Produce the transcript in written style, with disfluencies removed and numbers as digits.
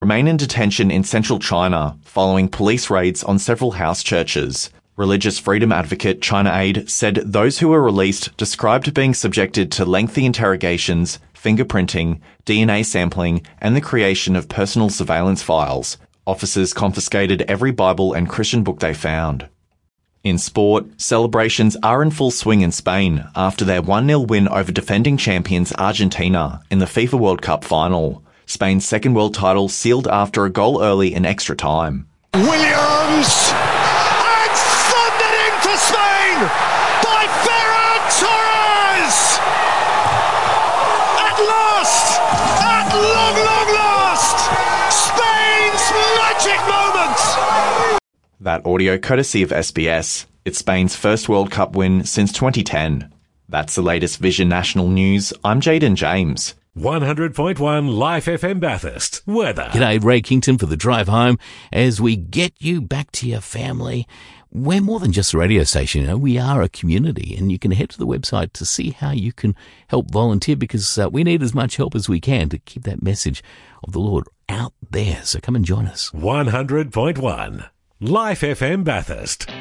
remain in detention in central China following police raids on several house churches. Religious freedom advocate China Aid said those who were released described being subjected to lengthy interrogations, fingerprinting, DNA sampling, and the creation of personal surveillance files. Officers confiscated every Bible and Christian book they found. In sport, celebrations are in full swing in Spain after their 1-0 win over defending champions Argentina in the FIFA World Cup final. Spain's second world title sealed after a goal early in extra time. Williams! And thundered in for Spain by Ferran Torres! At last! At long last! Spain's magic moment! That audio courtesy of SBS. It's Spain's first World Cup win since 2010. That's the latest Vision National News. I'm Jaden James. 100.1 Life FM Bathurst. Weather. G'day, Ray Kington for the drive home as we get you back to your family. We're more than just a radio station, you know. We are a community, and you can head to the website to see how you can help volunteer because we need as much help as we can to keep that message of the Lord out there. So come and join us. 100.1 Life FM Bathurst.